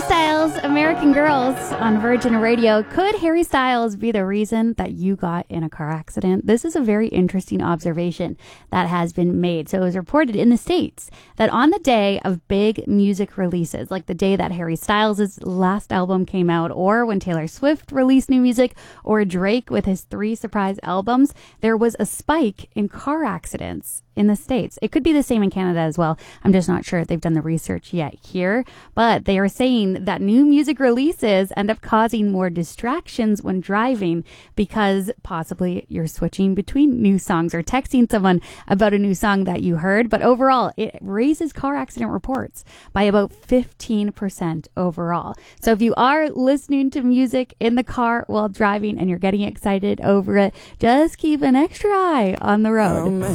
Styles, American Girls on Virgin Radio. Could Harry Styles be the reason that you got in a car accident? This is a very interesting observation that has been made. So it was reported in the States that on the day of big music releases, like the day that Harry Styles' last album came out, or when Taylor Swift released new music, or Drake with his 3 surprise albums, there was a spike in car accidents in the States. It could be the same in Canada as well. I'm just not sure if they've done the research yet here, but they are saying that new music releases end up causing more distractions when driving because possibly you're switching between new songs or texting someone about a new song that you heard. But overall, it raises car accident reports by about 15% overall. So if you are listening to music in the car while driving and you're getting excited over it, just keep an extra eye on the road.